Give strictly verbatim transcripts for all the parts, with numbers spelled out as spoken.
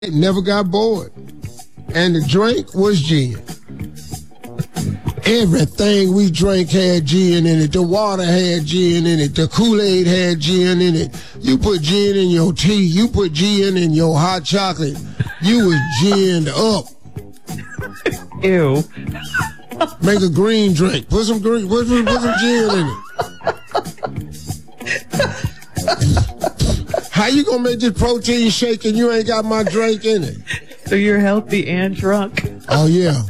never got bored. And the drink was gin. Everything we drank had gin in it. The water had gin in it. The Kool-Aid had gin in it. You put gin in your tea. You put gin in your hot chocolate. You was ginned up. Ew. Make a green drink. Put some green. Put some, put some gin in it. How you gonna make this protein shake and you ain't got my drink in it? So you're healthy and drunk. Oh yeah.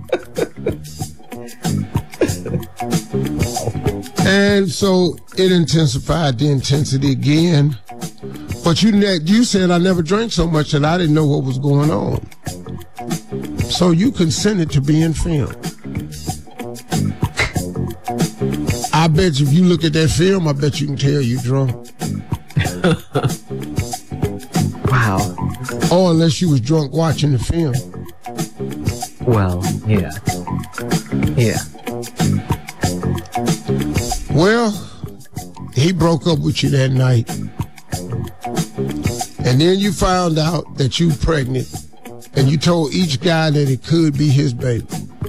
And so it intensified the intensity again. But you you said I never drank so much that I didn't know what was going on. So you consented to being filmed. I bet you if you look at that film, I bet you can tell you drunk. Wow. Or unless you was drunk watching the film. Well, yeah. Yeah. Well, he broke up with you that night. And then you found out that you pregnant. And you told each guy that it could be his baby.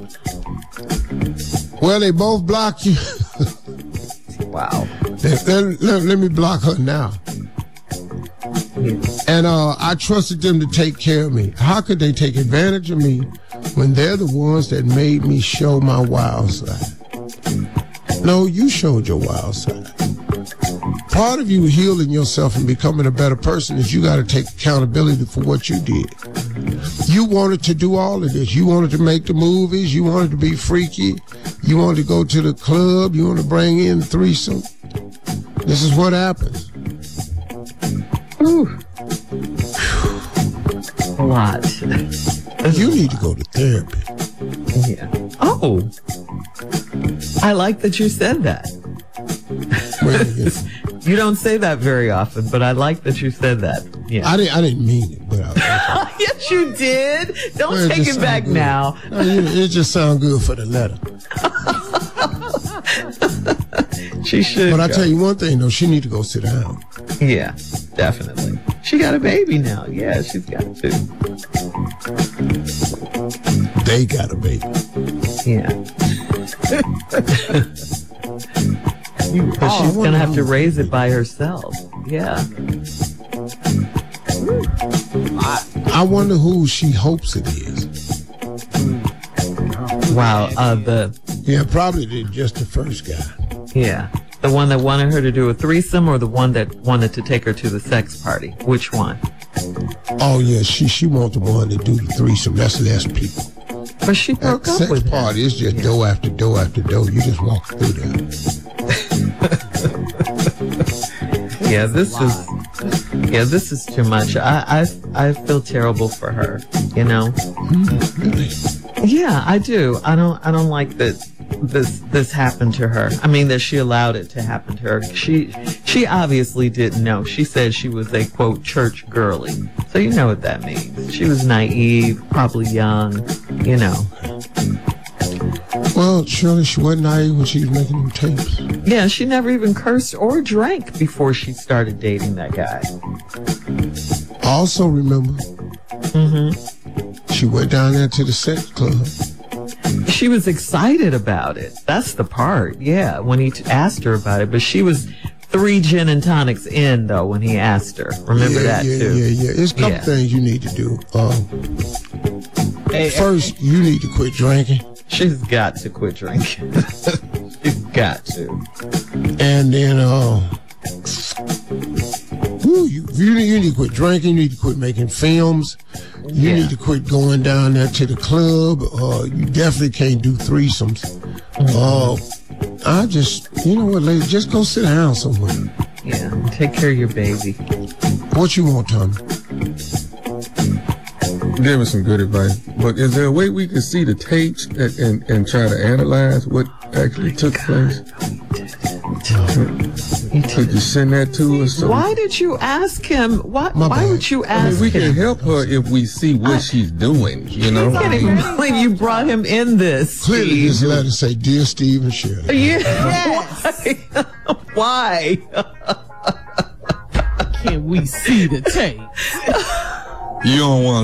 Well, they both blocked you. Wow. Let, let, let, let me block her now. Yeah. And uh, I trusted them to take care of me. How could they take advantage of me when they're the ones that made me show my wild side? No, you showed your wild side. Part of you healing yourself and becoming a better person is you got to take accountability for what you did. You wanted to do all of this. You wanted to make the movies. You wanted to be freaky. You wanted to go to the club. You wanted to bring in threesome. This is what happens. Ooh. A lot. You need to go to therapy. Yeah. Oh. I like that you said that. Well, yeah. You don't say that very often, but I like that you said that. Yeah. I didn't. I didn't mean it, but I, I, Yes, you did. Don't well, take it back good. now. No, it just sounds good for the letter. She should. But I go. tell you one thing, though, she need to go sit down. Yeah, definitely. She got a baby now. Yeah, she's got to. They got a baby. Yeah. But Oh, she's I going to have wonder to who- raise it by herself. Yeah. I, I wonder who she hopes it is. Wow. Uh, the, Yeah, probably the, just the first guy. yeah. The one that wanted her to do a threesome or the one that wanted to take her to the sex party? Which one? Oh, yeah, she she want the one to do the threesome. That's less people. But she That broke up sex with him. party is just Yeah. door after door after door. You just walk through there. Yeah, this is yeah, this is too much. I I I feel terrible for her, you know. Really? Yeah, I do. I don't I don't like that this this happened to her. I mean that she allowed it to happen to her. She she obviously didn't know. She said she was a quote church girly. So you know what that means. She was naive, probably young, you know. Well, surely she wasn't naive when she was making them tapes. Yeah, she never even cursed or drank before she started dating that guy. I also remember Mm-hmm. she went down there to the sex club. She was excited about it. That's the part. Yeah, when he t- asked her about it. But she was three gin and tonics in, though, when he asked her. Remember yeah, that, yeah, too? Yeah, yeah, It's a couple Yeah. things you need to do. Um, Hey, first, you need to quit drinking. she's got to quit drinking. She's got to. And then, uh, woo, you, you, you need to quit drinking. You need to quit making films. You Yeah. need to quit going down there to the club. Uh, you definitely can't do threesomes. Uh, I just, you know what, lady, just go sit down somewhere. Yeah, take care of your baby. What you want, Tommy? Gave us some good advice. But is there a way we can see the tapes and, and, and try to analyze what actually took place? He Could you send that to us? So Why did you ask him? Why, My why bad. would you I ask mean, we him? can help her if we see what she's doing, you know? I can't even believe you brought him in this. Clearly, Steve. this letter say, Dear Steve and Shirley. Yeah. Why? Why? Can we see the tape? You don't want